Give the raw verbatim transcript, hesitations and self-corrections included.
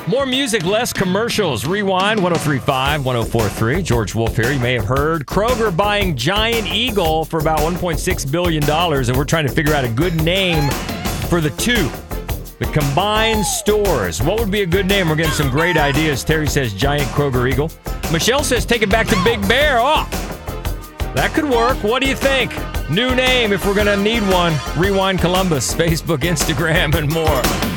More music, less commercials. Rewind one oh three point five, one oh four point three. George Wolf here. You may have heard Kroger buying Giant Eagle for about one point six billion dollars, and we're trying to figure out a good name for the two. The combined stores. What would be a good name? We're getting some great ideas. Terry says Giant Kroger Eagle. Michelle says take it back to Big Bear. Oh, that could work. What do you think? New name if we're going to need one. Rewind Columbus, Facebook, Instagram, and more.